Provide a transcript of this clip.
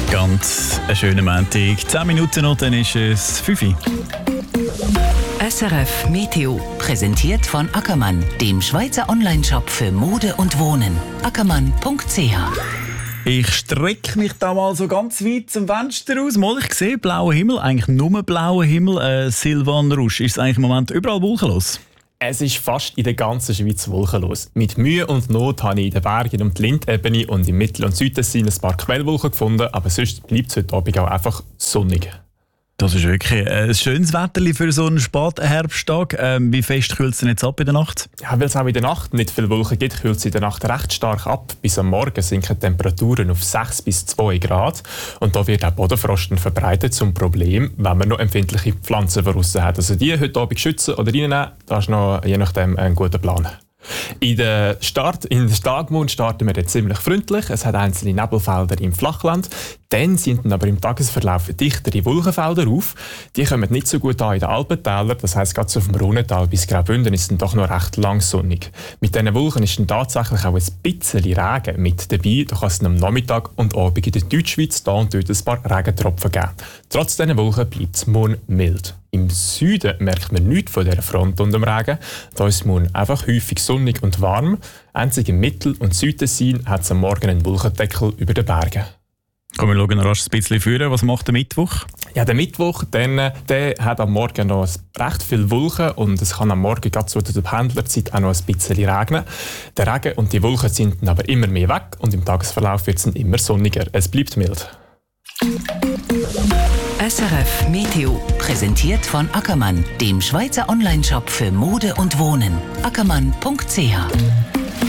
Ganz einen schönen Montag. 10 Minuten noch, dann ist es 5 Uhr. SRF Meteo, präsentiert von Ackermann, dem Schweizer Onlineshop für Mode und Wohnen. ackermann.ch. Ich strecke mich da mal so ganz weit zum Fenster aus. Mal, ich sehe blauen Himmel, eigentlich nur blauen Himmel. Silvan Rusch, ist es eigentlich im Moment überall wolkenlos? Es ist fast in der ganzen Schweiz wolkenlos. Mit Mühe und Not habe ich in den Bergen um die Lindebene und im Mittel- und Südtessin ein paar Quellwolken gefunden, aber sonst bleibt es heute Abend auch einfach sonnig. Das ist wirklich ein schönes Wetter für so einen Spätherbsttag. Wie fest kühlt es denn jetzt ab in der Nacht? Ja, weil es auch in der Nacht nicht viele Wolken gibt, kühlt es in der Nacht recht stark ab. Bis am Morgen sinken die Temperaturen auf 6 bis 2 Grad. Und da wird auch Bodenfrost verbreitet zum Problem, wenn man noch empfindliche Pflanzen draussen hat. Also die heute Abend schützen oder reinnehmen, das ist noch je nachdem ein guter Plan. In den Tagmond starten wir jetzt ziemlich freundlich. Es hat einzelne Nebelfelder im Flachland. Dann sind dann aber im Tagesverlauf dichtere Wolkenfelder auf. Die kommen nicht so gut an in den Alpentälern. Das heisst, gerade so vom Rhonental bis Graubünden ist es dann doch noch recht langsonnig. Mit diesen Wolken ist dann tatsächlich auch ein bisschen Regen mit dabei. Da kann es am Nachmittag und Abend in der Deutschschweiz da und dort ein paar Regentropfen geben. Trotz dieser Wolken bleibt es morgen mild. Im Süden merkt man nichts von dieser Front und dem Regen. Da ist es morgen einfach häufig sonnig und warm. Einzig im Mittel- und Südtessin hat es am Morgen einen Wolkendeckel über den Bergen. Komm, wir schauen rasch ein bisschen führen. Was macht der Mittwoch? Ja, der Mittwoch der hat am Morgen noch recht viele Wolken und es kann am Morgen gerade zu der Pendlerzeit auch noch ein bisschen regnen. Der Regen und die Wolken sind dann aber immer mehr weg und im Tagesverlauf wird es dann immer sonniger. Es bleibt mild. SRF Meteo, präsentiert von Ackermann, dem Schweizer Onlineshop für Mode und Wohnen. ackermann.ch.